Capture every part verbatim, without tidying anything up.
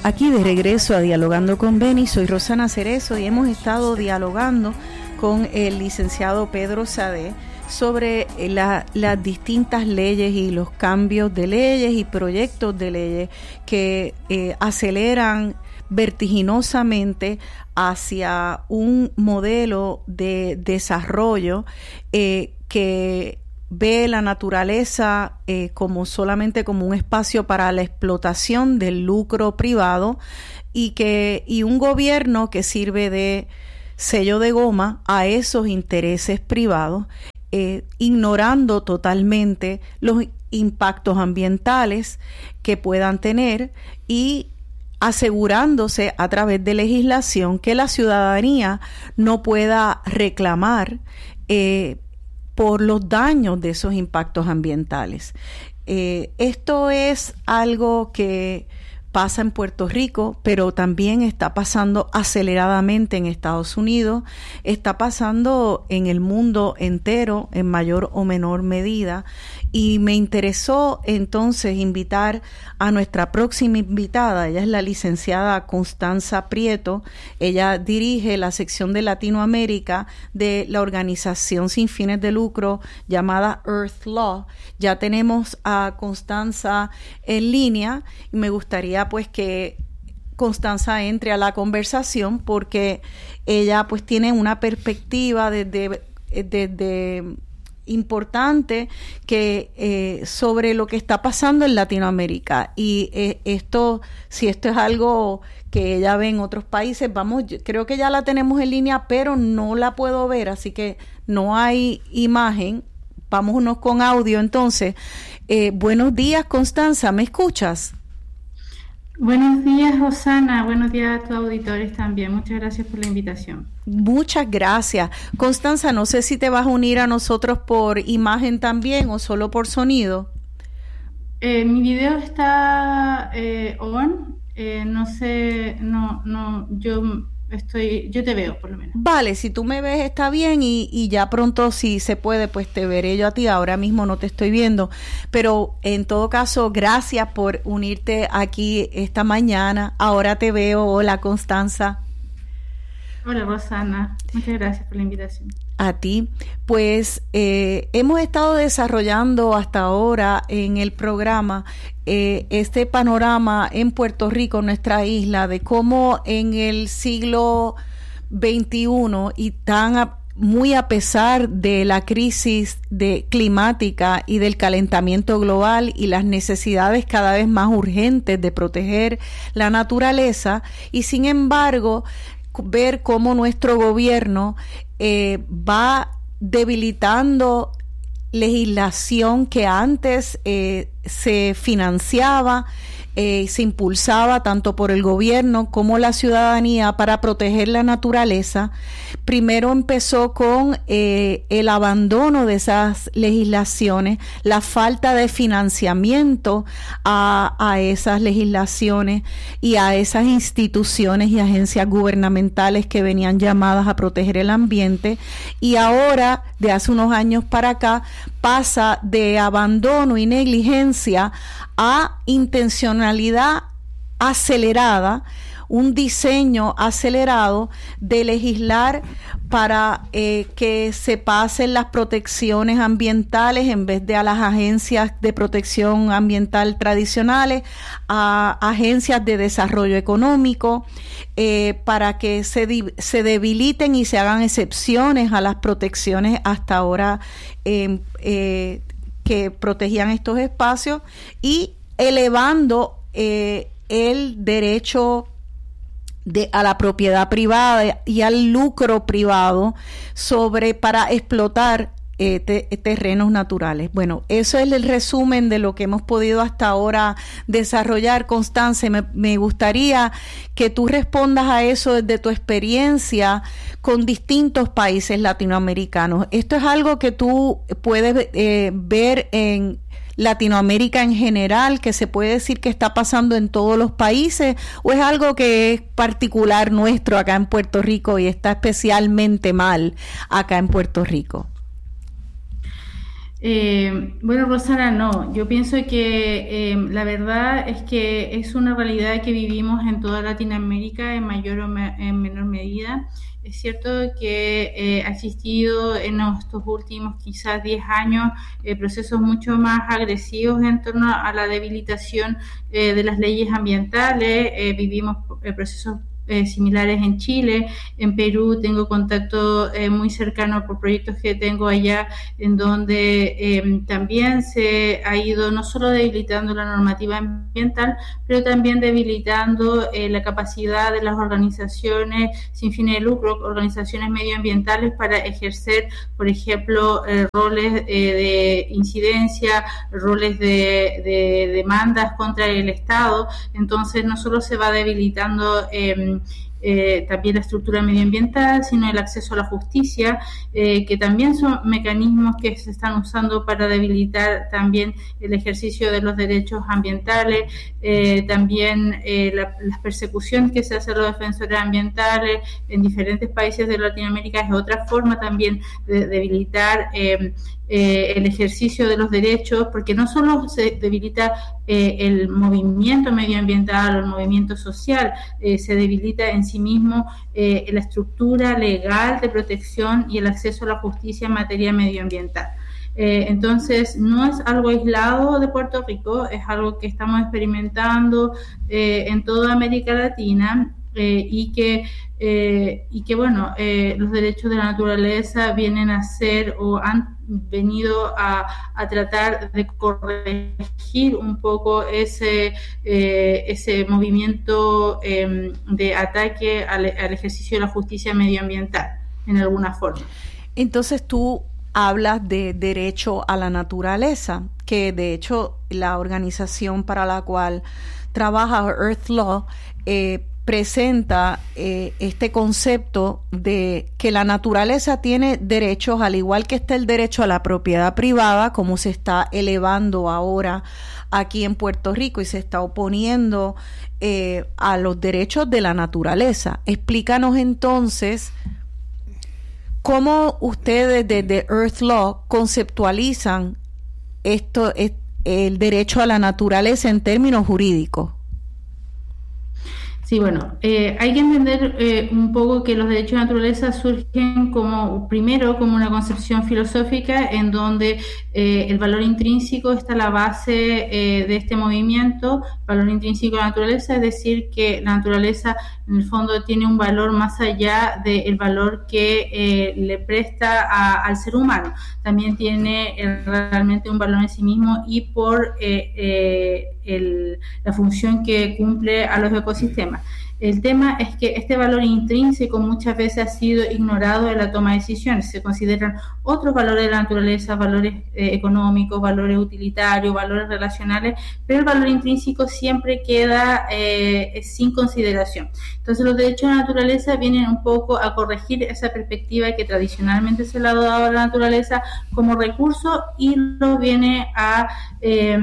Aquí de regreso a Dialogando con Beni, soy Rosana Cerezo y hemos estado dialogando con el licenciado Pedro Sadé sobre la, las distintas leyes y los cambios de leyes y proyectos de leyes que eh, aceleran vertiginosamente hacia un modelo de desarrollo eh, que ve la naturaleza eh, como solamente como un espacio para la explotación del lucro privado y que y un gobierno que sirve de sello de goma a esos intereses privados, eh, ignorando totalmente los impactos ambientales que puedan tener y asegurándose a través de legislación que la ciudadanía no pueda reclamar eh, por los daños de esos impactos ambientales. Eh, esto es algo que pasa en Puerto Rico, pero también está pasando aceleradamente en Estados Unidos, está pasando en el mundo entero en mayor o menor medida, y me interesó entonces invitar a nuestra próxima invitada. Ella es la licenciada Constanza Prieto. Ella dirige la sección de Latinoamérica de la organización sin fines de lucro llamada Earth Law. Ya tenemos a Constanza en línea y me gustaría pues que Constanza entre a la conversación porque ella pues tiene una perspectiva desde, desde importante que eh, sobre lo que está pasando en Latinoamérica y eh, esto, si esto es algo que ella ve en otros países, vamos, yo creo que ya la tenemos en línea, pero no la puedo ver, así que no hay imagen. Vámonos con audio entonces. Eh, buenos días, Constanza, ¿me escuchas? Buenos días, Rosana. Buenos días a tus auditores también. Muchas gracias por la invitación. Muchas gracias. Constanza, no sé si te vas a unir a nosotros por imagen también o solo por sonido. Eh, mi video está eh, on. Eh, no sé, no, no, yo estoy, yo te veo por lo menos. Vale, si tú me ves está bien y, y ya pronto si se puede pues te veré yo a ti. Ahora mismo no te estoy viendo, pero en todo caso gracias por unirte aquí esta mañana. Ahora te veo. Hola, Constanza. Hola, Rosana. Muchas gracias por la invitación. A ti. Pues eh, hemos estado desarrollando hasta ahora en el programa eh, este panorama en Puerto Rico, nuestra isla, de cómo en el siglo veintiuno y tan a, muy a pesar de la crisis de climática y del calentamiento global y las necesidades cada vez más urgentes de proteger la naturaleza, y sin embargo ver cómo nuestro gobierno eh, va debilitando legislación que antes eh, se financiaba, eh, se impulsaba tanto por el gobierno como la ciudadanía para proteger la naturaleza. Primero empezó con eh, el abandono de esas legislaciones, la falta de financiamiento a, a esas legislaciones y a esas instituciones y agencias gubernamentales que venían llamadas a proteger el ambiente, y ahora, de hace unos años para acá, pasa de abandono y negligencia a intencionalidad acelerada, un diseño acelerado de legislar para eh, que se pasen las protecciones ambientales en vez de a las agencias de protección ambiental tradicionales, a agencias de desarrollo económico, eh, para que se, se debiliten y se hagan excepciones a las protecciones hasta ahora eh, eh, que protegían estos espacios, y elevando eh, el derecho de a la propiedad privada y al lucro privado sobre para explotar eh, te, terrenos naturales. Bueno, eso es el resumen de lo que hemos podido hasta ahora desarrollar. Constanza, me, me gustaría que tú respondas a eso desde tu experiencia con distintos países latinoamericanos. ¿Esto es algo que tú puedes eh, ver en Latinoamérica en general, que se puede decir que está pasando en todos los países, o es algo que es particular nuestro acá en Puerto Rico y está especialmente mal acá en Puerto Rico? Eh, bueno, Rosana, no. Yo pienso que eh, la verdad es que es una realidad que vivimos en toda Latinoamérica en mayor o me- en menor medida. Es cierto que eh, ha existido en estos últimos quizás diez años eh, procesos mucho más agresivos en torno a la debilitación eh, de las leyes ambientales. Eh, vivimos eh, procesos eh, similares en Chile. En Perú tengo contacto eh, muy cercano por proyectos que tengo allá, en donde eh, también se ha ido no solo debilitando la normativa ambiental, pero también debilitando eh, la capacidad de las organizaciones sin fines de lucro, organizaciones medioambientales, para ejercer, por ejemplo, eh, roles eh, de incidencia, roles de, de demandas contra el Estado. Entonces no solo se va debilitando eh, eh, también la estructura medioambiental, sino el acceso a la justicia, eh, que también son mecanismos que se están usando para debilitar también el ejercicio de los derechos ambientales, eh, también eh, la, las persecuciones que se hacen a los defensores ambientales en diferentes países de Latinoamérica es otra forma también de debilitar eh, eh, el ejercicio de los derechos, porque no solo se debilita eh, el movimiento medioambiental o el movimiento social, eh, se debilita en sí mismo eh, la estructura legal de protección y el acceso a la justicia en materia medioambiental. Eh, entonces, no es algo aislado de Puerto Rico, es algo que estamos experimentando eh, en toda América Latina. Eh, y que eh, y que bueno, eh, los derechos de la naturaleza vienen a ser o han venido a, a tratar de corregir un poco ese eh, ese movimiento eh, de ataque al, al ejercicio de la justicia medioambiental en alguna forma. Entonces tú hablas de derecho a la naturaleza, que de hecho la organización para la cual trabaja Earth Law eh, presenta eh, este concepto de que la naturaleza tiene derechos, al igual que está el derecho a la propiedad privada, como se está elevando ahora aquí en Puerto Rico y se está oponiendo eh, a los derechos de la naturaleza. Explícanos entonces cómo ustedes desde Earth Law conceptualizan esto, el derecho a la naturaleza en términos jurídicos. Sí, bueno, eh, hay que entender eh, un poco que los derechos de naturaleza surgen como, primero, como una concepción filosófica en donde eh, el valor intrínseco está a la base eh, de este movimiento, valor intrínseco de la naturaleza, es decir, que la naturaleza en el fondo tiene un valor más allá del valor que eh, le presta a, al ser humano. También tiene eh, realmente un valor en sí mismo y por eh, eh, el, la función que cumple a los ecosistemas. El tema es que este valor intrínseco muchas veces ha sido ignorado en la toma de decisiones. Se consideran otros valores de la naturaleza, valores eh, económicos, valores utilitarios, valores relacionales, pero el valor intrínseco siempre queda eh, sin consideración. Entonces los derechos de la naturaleza vienen un poco a corregir esa perspectiva que tradicionalmente se le ha dado a la naturaleza como recurso y lo viene a, eh,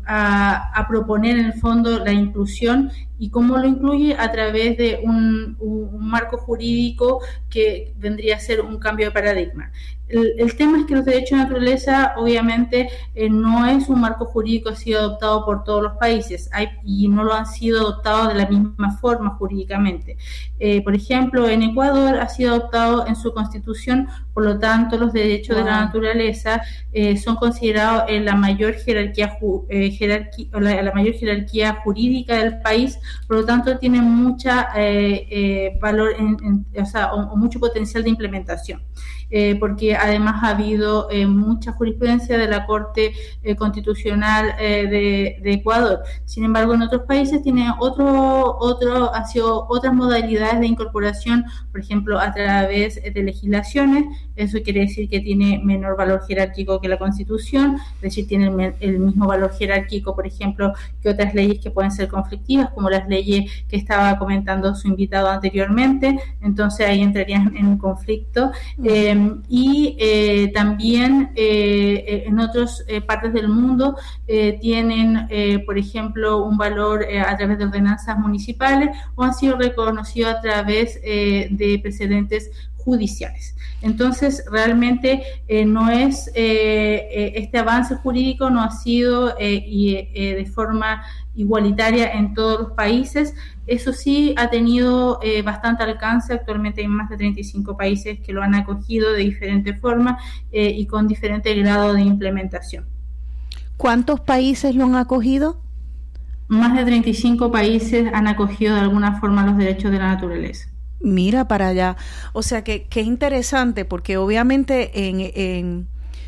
a, a proponer en el fondo la inclusión. ¿Y cómo lo incluye? A través de un, un marco jurídico que vendría a ser un cambio de paradigma. El, el tema es que los derechos de naturaleza obviamente eh, no es un marco jurídico que ha sido adoptado por todos los países hay, y no lo han sido adoptados de la misma forma jurídicamente. Eh, por ejemplo, en Ecuador ha sido adoptado en su constitución, por lo tanto los derechos wow. de la naturaleza eh, son considerados en la mayor jerarquía, eh, jerarquía la, la mayor jerarquía jurídica del país, por lo tanto tienen mucha eh, eh, valor, en, en, o sea, o, o mucho potencial de implementación. Eh, porque además ha habido eh, mucha jurisprudencia de la Corte eh, Constitucional eh, de, de Ecuador. Sin embargo, en otros países tiene otro, otro, ha sido otras modalidades de incorporación, por ejemplo, a través de legislaciones. Eso quiere decir que tiene menor valor jerárquico que la Constitución, es decir, tiene el, el mismo valor jerárquico, por ejemplo, que otras leyes que pueden ser conflictivas, como las leyes que estaba comentando su invitado anteriormente. Entonces ahí entrarían en un conflicto. Eh, y eh, también eh, en otras eh, partes del mundo eh, tienen, eh, por ejemplo, un valor eh, a través de ordenanzas municipales o han sido reconocidos a través eh, de precedentes judiciales. Entonces, realmente eh, no es, eh, este avance jurídico no ha sido eh, y, eh, de forma igualitaria en todos los países. Eso sí ha tenido eh, bastante alcance. Actualmente hay más de treinta y cinco países que lo han acogido de diferentes formas eh, y con diferente grado de implementación. ¿Cuántos países lo han acogido? Más de treinta y cinco países han acogido de alguna forma los derechos de la naturaleza. Mira para allá. O sea que, que interesante, porque obviamente en, en,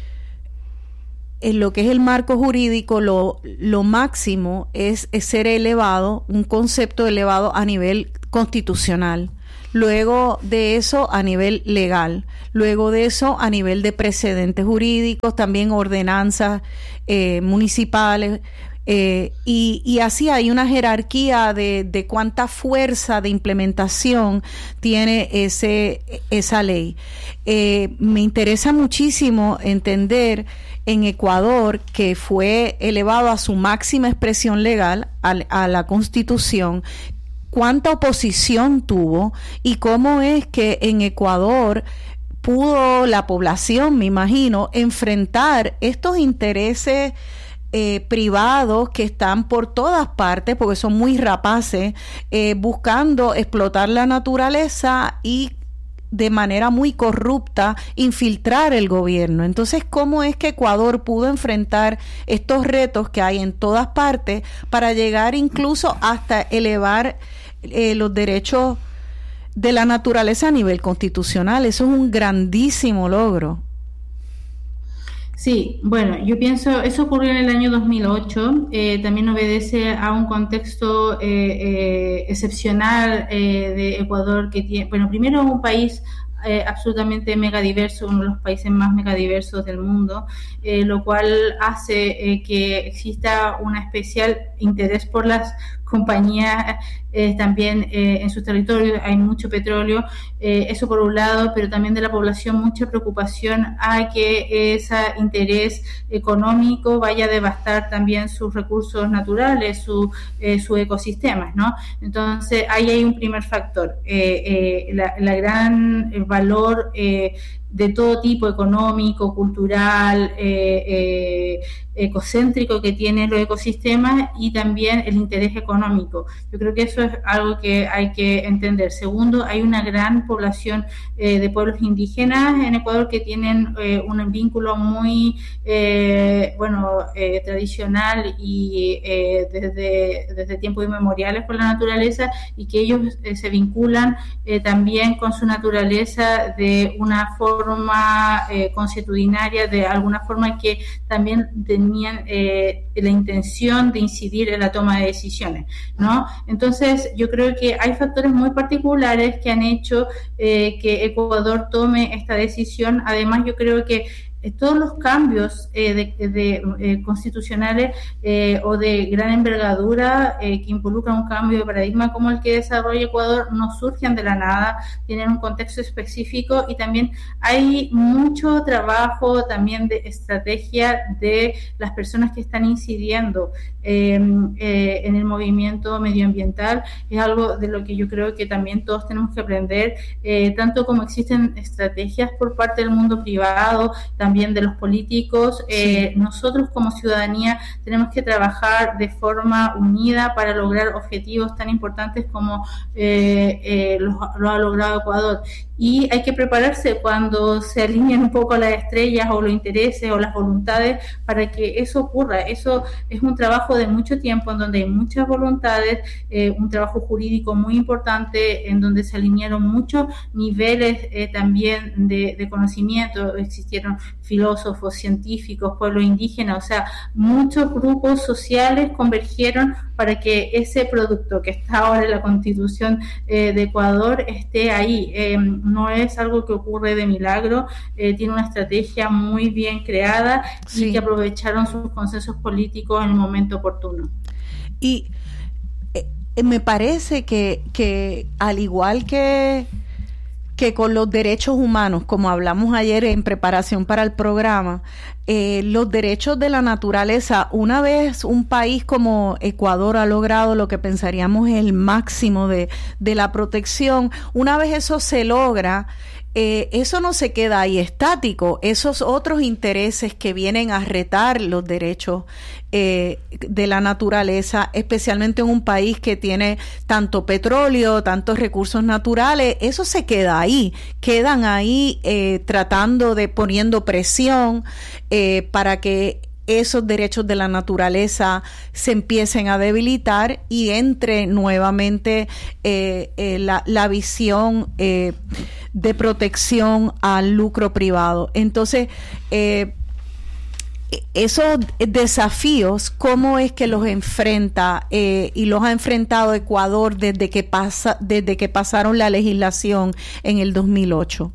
en lo que es el marco jurídico, lo, lo máximo es, es ser elevado, un concepto elevado a nivel constitucional. Luego de eso a nivel legal, luego de eso a nivel de precedentes jurídicos, también ordenanzas eh, municipales. Eh, y, y así hay una jerarquía de, de cuánta fuerza de implementación tiene ese, esa ley. Eh, me interesa muchísimo entender en Ecuador, que fue elevado a su máxima expresión legal, a, a la Constitución, cuánta oposición tuvo y cómo es que en Ecuador pudo la población, me imagino, enfrentar estos intereses Eh, privados que están por todas partes, porque son muy rapaces, eh, buscando explotar la naturaleza y de manera muy corrupta infiltrar el gobierno. Entonces, ¿cómo es que Ecuador pudo enfrentar estos retos que hay en todas partes para llegar incluso hasta elevar eh, los derechos de la naturaleza a nivel constitucional? Eso es un grandísimo logro. Sí, bueno, yo pienso, eso ocurrió en el año dos mil ocho, eh, también obedece a un contexto eh, eh, excepcional eh, de Ecuador, que tiene, bueno, primero un país eh, absolutamente megadiverso, uno de los países más megadiversos del mundo, eh, lo cual hace eh, que exista un especial interés por las compañías eh, también eh, en sus territorios. Hay mucho petróleo, eh, eso por un lado, pero también de la población mucha preocupación a que ese interés económico vaya a devastar también sus recursos naturales, su, eh, sus ecosistemas, ¿no? Entonces ahí hay un primer factor, eh, eh, la, la gran el valor eh, de todo tipo, económico, cultural, eh, eh, ecocéntrico que tienen los ecosistemas, y también el interés económico. Yo creo que eso es algo que hay que entender. Segundo, hay una gran población eh, de pueblos indígenas en Ecuador que tienen eh, un vínculo muy eh, bueno eh, tradicional y eh, desde, desde tiempos inmemoriales con la naturaleza, y que ellos eh, se vinculan eh, también con su naturaleza de una forma forma eh, consuetudinaria, de alguna forma que también tenían eh, la intención de incidir en la toma de decisiones, ¿no? Entonces, yo creo que hay factores muy particulares que han hecho eh, que Ecuador tome esta decisión. Además, yo creo que Eh, todos los cambios eh, de, de, eh, constitucionales eh, o de gran envergadura eh, que involucran un cambio de paradigma como el que desarrolla Ecuador no surgen de la nada, tienen un contexto específico, y también hay mucho trabajo también de estrategia de las personas que están incidiendo eh, eh, en el movimiento medioambiental. Es algo de lo que yo creo que también todos tenemos que aprender, eh, tanto como existen estrategias por parte del mundo privado, también también de los políticos. Eh, sí. Nosotros como ciudadanía tenemos que trabajar de forma unida para lograr objetivos tan importantes como eh, eh, lo, lo ha logrado Ecuador. Y hay que prepararse cuando se alineen un poco las estrellas o los intereses o las voluntades para que eso ocurra. Eso es un trabajo de mucho tiempo, en donde hay muchas voluntades, eh, un trabajo jurídico muy importante, en donde se alinearon muchos niveles eh, también de, de conocimiento. Existieron filósofos, científicos, pueblos indígenas, o sea, muchos grupos sociales convergieron para que ese producto que está ahora en la Constitución eh, de Ecuador esté ahí. Eh, no es algo que ocurre de milagro, eh, tiene una estrategia muy bien creada, sí, y que aprovecharon sus consensos políticos en el momento oportuno. Y eh, me parece que, que al igual que que con los derechos humanos, como hablamos ayer en preparación para el programa, eh, los derechos de la naturaleza, una vez un país como Ecuador ha logrado lo que pensaríamos es el máximo de, de la protección, una vez eso se logra, eh, eso no se queda ahí estático. Esos otros intereses que vienen a retar los derechos eh, de la naturaleza, especialmente en un país que tiene tanto petróleo, tantos recursos naturales, eso se queda ahí, quedan ahí eh, tratando de poniendo presión eh, para que esos derechos de la naturaleza se empiecen a debilitar y entre nuevamente eh, eh, la, la visión eh, de protección al lucro privado. Entonces, eh, esos desafíos, ¿cómo es que los enfrenta eh, y los ha enfrentado Ecuador desde que pasa, desde que pasaron la legislación en el dos mil ocho?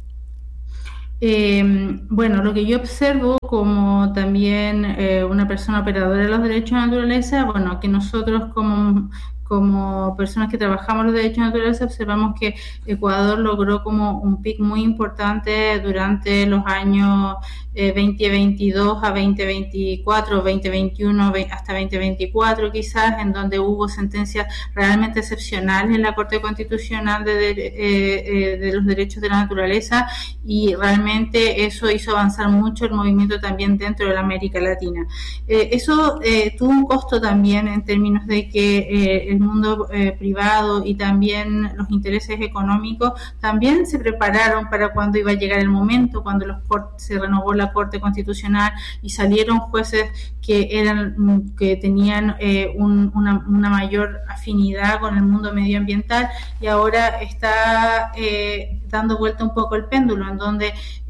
Eh, bueno, lo que yo observo como también eh, una persona operadora de los derechos de la naturaleza, bueno, que nosotros como, como personas que trabajamos los derechos de la naturaleza observamos que Ecuador logró como un pic muy importante durante los años eh, veinte veintidós a veinte veinticuatro, veinte veintiuno hasta veinte veinticuatro quizás, en donde hubo sentencias realmente excepcionales en la Corte Constitucional de, de, eh, de los derechos de la naturaleza, y realmente eso hizo avanzar mucho el movimiento también dentro de la América Latina. Eh, eso eh, tuvo un costo también en términos de que eh, el mundo eh, privado y también los intereses económicos también se prepararon para cuando iba a llegar el momento, cuando los cortes, se renovó la Corte Constitucional y salieron jueces que eran que tenían eh, un, una, una mayor afinidad con el mundo medioambiental, y ahora está eh, dando vuelta un poco el péndulo, en donde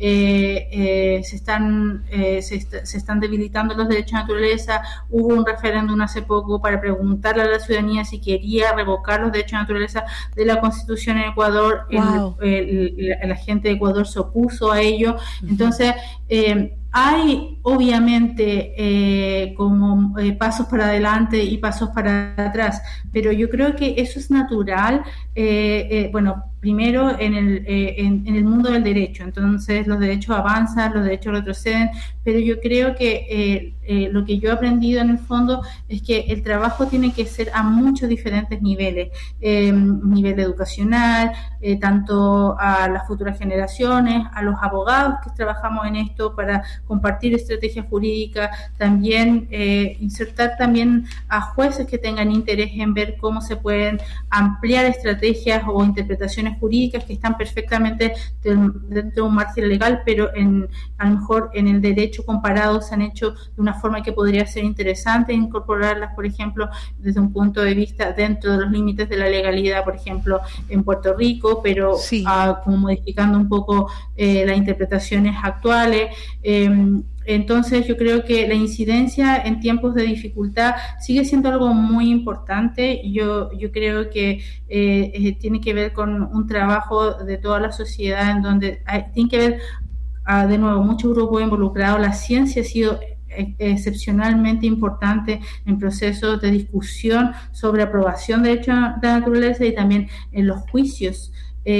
eh, eh, se están eh, se, est- se están debilitando los derechos de naturaleza. Hubo un referéndum hace poco para preguntarle a la ciudadanía si quería revocar los derechos de naturaleza de la Constitución en Ecuador. Wow. el, el, el, la gente de Ecuador se opuso a ello. Uh-huh. Entonces eh, hay obviamente eh, como eh, pasos para adelante y pasos para atrás, pero yo creo que eso es natural. Eh, eh, bueno, primero en el, eh, en, en el mundo del derecho, entonces los derechos avanzan, los derechos retroceden, pero yo creo que eh, eh, lo que yo he aprendido en el fondo es que el trabajo tiene que ser a muchos diferentes niveles, eh, nivel educacional, eh, tanto a las futuras generaciones, a los abogados que trabajamos en esto para compartir estrategias jurídicas, también eh, insertar también a jueces que tengan interés en ver cómo se pueden ampliar estrategias o interpretaciones jurídicas que están perfectamente dentro de un margen legal, pero en, a lo mejor en el derecho comparado se han hecho de una forma que podría ser interesante incorporarlas, por ejemplo, desde un punto de vista dentro de los límites de la legalidad, por ejemplo, en Puerto Rico, pero sí. uh, como modificando un poco eh, las interpretaciones actuales. Eh, Entonces yo creo que la incidencia en tiempos de dificultad sigue siendo algo muy importante. Yo, yo creo que eh, eh, tiene que ver con un trabajo de toda la sociedad en donde hay, tiene que ver, uh, de nuevo, muchos grupos involucrados. La ciencia ha sido excepcionalmente importante en procesos de discusión sobre aprobación de derechos de la naturaleza y también en los juicios.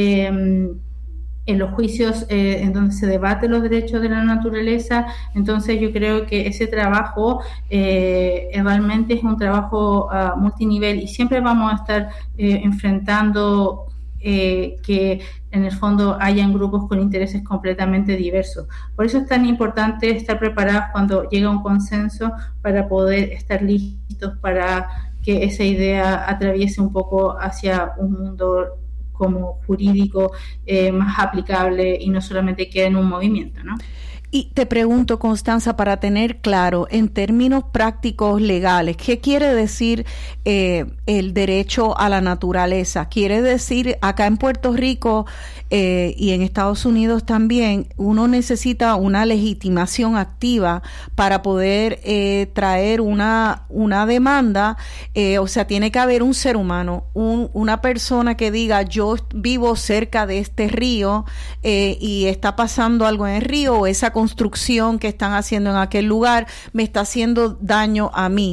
Eh, en los juicios eh, en donde se debaten los derechos de la naturaleza. Entonces yo creo que ese trabajo eh, realmente es un trabajo uh, multinivel, y siempre vamos a estar eh, enfrentando eh, que en el fondo hayan grupos con intereses completamente diversos. Por eso es tan importante estar preparados cuando llega un consenso para poder estar listos para que esa idea atraviese un poco hacia un mundo como jurídico eh, más aplicable y no solamente quede en un movimiento, ¿no? Y te pregunto, Constanza, para tener claro, en términos prácticos legales, ¿qué quiere decir eh, el derecho a la naturaleza? Quiere decir, acá en Puerto Rico eh, y en Estados Unidos también, uno necesita una legitimación activa para poder eh, traer una, una demanda, eh, o sea, tiene que haber un ser humano, un, una persona que diga, yo vivo cerca de este río eh, y está pasando algo en el río, o esa construcción que están haciendo en aquel lugar me está haciendo daño a mí.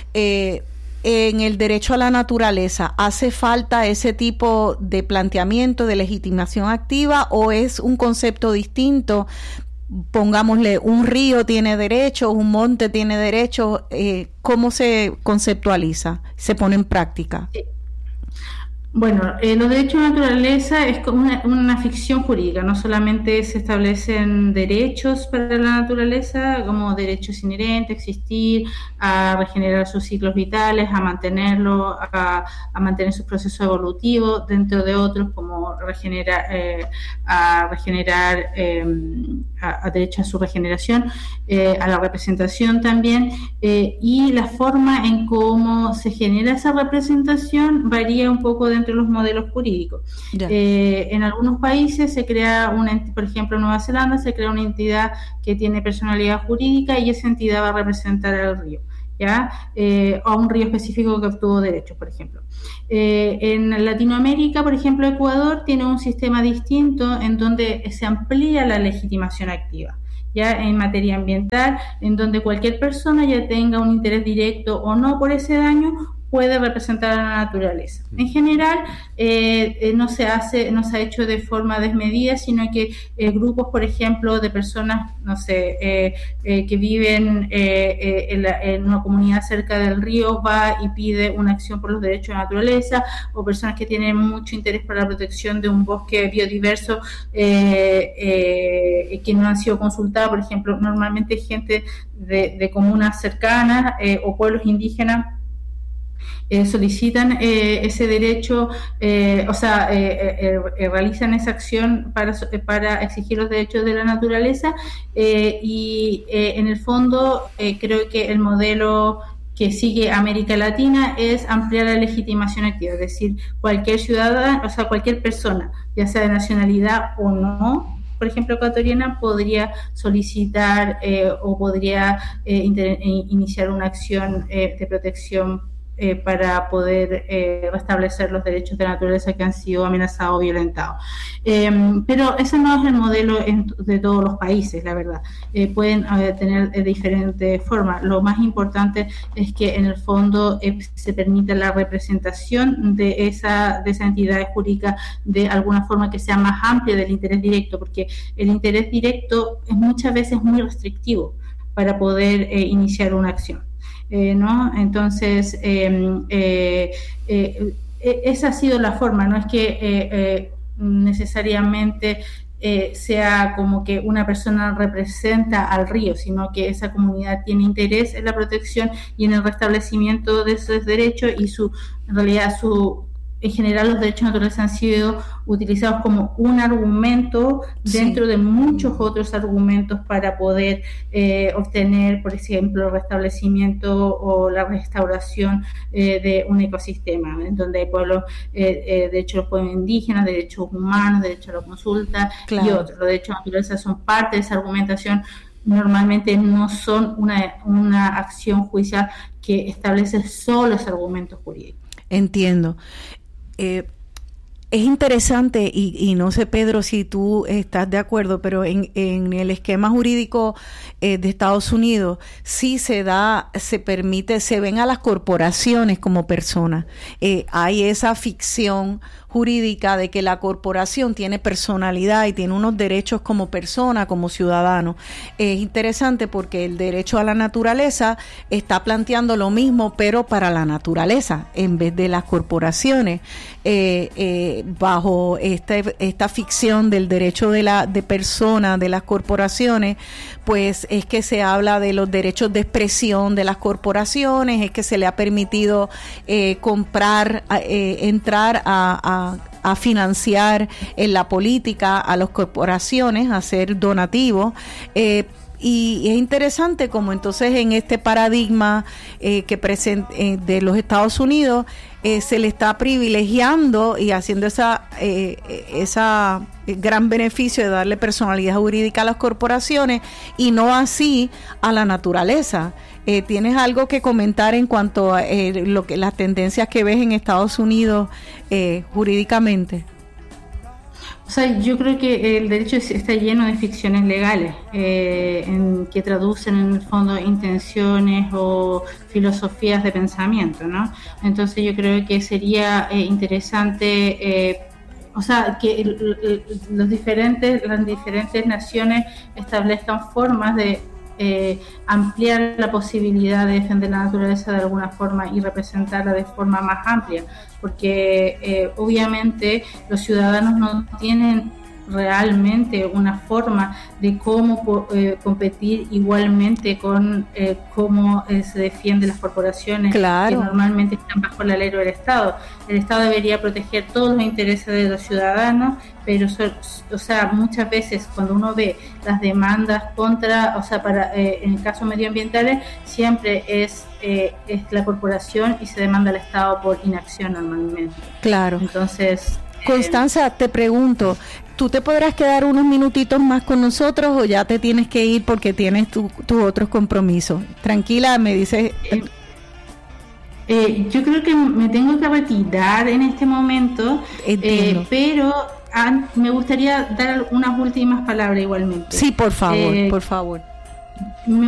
Eh, en el derecho a la naturaleza, ¿hace falta ese tipo de planteamiento de legitimación activa o es un concepto distinto? Pongámosle, un río tiene derechos, un monte tiene derechos, eh, ¿cómo se conceptualiza, se pone en práctica? Sí. Bueno, eh, los derechos de naturaleza es como una, una ficción jurídica, no solamente se establecen derechos para la naturaleza, como derechos inherentes, existir, a regenerar sus ciclos vitales, a mantenerlo, a, a mantener sus procesos evolutivos, dentro de otros como regenerar, eh, a regenerar, eh, a, a derecho a su regeneración, eh, a la representación también, eh, y la forma en cómo se genera esa representación varía un poco de entre los modelos jurídicos. Eh, en algunos países se crea una, por ejemplo en Nueva Zelanda se crea una entidad que tiene personalidad jurídica y esa entidad va a representar al río, ¿ya? Eh, o a un río específico que obtuvo derechos, por ejemplo. Eh, en Latinoamérica, por ejemplo, Ecuador tiene un sistema distinto en donde se amplía la legitimación activa, ya en materia ambiental, en donde cualquier persona ya tenga un interés directo o no por ese daño, puede representar a la naturaleza. En general, eh, eh, no se hace, no se ha hecho de forma desmedida, sino que eh, grupos, por ejemplo, de personas, no sé, eh, eh, que viven eh, eh, en, la, en una comunidad cerca del río, va y pide una acción por los derechos de la naturaleza, o personas que tienen mucho interés por la protección de un bosque biodiverso eh, eh, que no han sido consultados, por ejemplo, normalmente gente de, de comunas cercanas eh, o pueblos indígenas Eh, solicitan eh, ese derecho, eh, o sea, eh, eh, eh, realizan esa acción para, para exigir los derechos de la naturaleza eh, y eh, en el fondo eh, creo que el modelo que sigue América Latina es ampliar la legitimación activa, es decir, cualquier ciudadano, o sea, cualquier persona, ya sea de nacionalidad o no, por ejemplo, ecuatoriana, podría solicitar eh, o podría eh, inter, iniciar una acción eh, de protección Eh, para poder eh, restablecer los derechos de la naturaleza que han sido amenazados o violentados. Eh, pero ese no es el modelo en, de todos los países, la verdad. Eh, pueden eh, tener eh, diferentes formas. Lo más importante es que en el fondo eh, se permita la representación de esa, de esa entidad jurídica de alguna forma que sea más amplia del interés directo, porque el interés directo es muchas veces muy restrictivo para poder eh, iniciar una acción. Eh, ¿no? Entonces, eh, eh, eh, esa ha sido la forma, no es que eh, eh, necesariamente eh, sea como que una persona representa al río, sino que esa comunidad tiene interés en la protección y en el restablecimiento de esos derechos y su, en realidad su en general los derechos naturales han sido utilizados como un argumento dentro sí. de muchos otros argumentos para poder eh, obtener, por ejemplo, el restablecimiento o la restauración eh, de un ecosistema, en donde hay pueblos, eh, eh, derechos de los pueblos indígenas, derechos humanos, derecho a la consulta claro. y otros. Los derechos naturales son parte de esa argumentación. Normalmente no son una, una acción judicial que establece solo ese argumento jurídico. Entiendo. Eh, es interesante y, y no sé, Pedro, si tú estás de acuerdo, pero en, en el esquema jurídico eh, de Estados Unidos sí se da, se permite, se ven a las corporaciones como personas. Eh, hay esa ficción jurídica de que la corporación tiene personalidad y tiene unos derechos como persona, como ciudadano. Es interesante porque el derecho a la naturaleza está planteando lo mismo, pero para la naturaleza, en vez de las corporaciones, eh, eh, bajo este, esta ficción del derecho de la de persona, de las corporaciones, pues es que se habla de los derechos de expresión de las corporaciones, es que se le ha permitido eh, comprar, eh, entrar a, a a financiar en la política a las corporaciones, a hacer donativos, eh, y es interesante como entonces en este paradigma eh, que present, eh, de los Estados Unidos eh, se le está privilegiando y haciendo esa eh, esa gran beneficio de darle personalidad jurídica a las corporaciones y no así a la naturaleza. Eh, ¿Tienes algo que comentar en cuanto a eh, lo que las tendencias que ves en Estados Unidos eh, jurídicamente? O sea, yo creo que el derecho está lleno de ficciones legales eh, en, que traducen en el fondo intenciones o filosofías de pensamiento, ¿no? Entonces yo creo que sería eh, interesante, eh, o sea, que el, el, los diferentes, las diferentes naciones establezcan formas de eh, ampliar la posibilidad de defender la naturaleza de alguna forma y representarla de forma más amplia, porque eh, obviamente los ciudadanos no tienen realmente una forma de cómo eh, competir igualmente con eh, cómo eh, se defienden las corporaciones, claro, que normalmente están bajo el alero del Estado. El Estado debería proteger todos los intereses de los ciudadanos, pero so, o sea, muchas veces cuando uno ve las demandas contra, o sea, para eh, en el caso medioambientales, siempre es eh, es la corporación y se demanda al Estado por inacción normalmente. Claro. Entonces, Constanza, eh, te pregunto, ¿tú te podrás quedar unos minutitos más con nosotros o ya te tienes que ir porque tienes tus tu otros compromisos? Tranquila, me dices. Eh, eh, yo creo que me tengo que retirar en este momento, eh, pero an, me gustaría dar unas últimas palabras igualmente. Sí, por favor, eh, por favor. Me